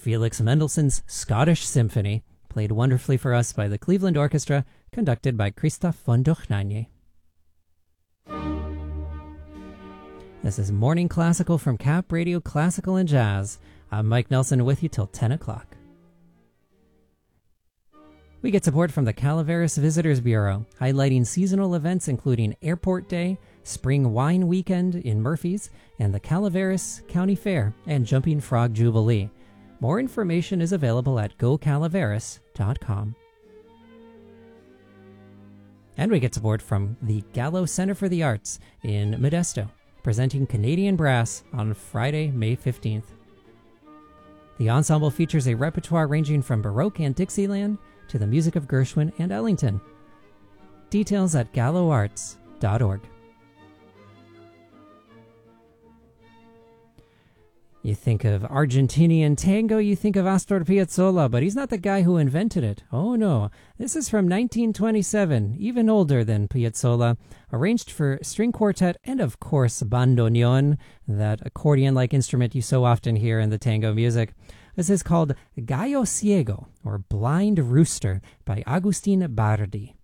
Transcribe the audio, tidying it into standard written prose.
Felix Mendelssohn's Scottish Symphony, played wonderfully for us by the Cleveland Orchestra, conducted by Christoph von Dohnanyi. This is Morning Classical from Cap Radio Classical and Jazz. I'm Mike Nelson with you till 10 o'clock. We get support from the Calaveras Visitors Bureau, highlighting seasonal events including Airport Day, Spring Wine Weekend in Murphy's, and the Calaveras County Fair and Jumping Frog Jubilee. More information is available at gocalaveras.com. And we get support from the Gallo Center for the Arts in Modesto, presenting Canadian Brass on Friday, May 15th. The ensemble features a repertoire ranging from Baroque and Dixieland to the music of Gershwin and Ellington. Details at galloarts.org. You think of Argentinian tango, you think of Astor Piazzolla, but he's not the guy who invented it. Oh no, this is from 1927, even older than Piazzolla, arranged for string quartet and of course bandoneon, that accordion-like instrument you so often hear in the tango music. This is called Gallo Ciego, or Blind Rooster, by Agustin Bardi.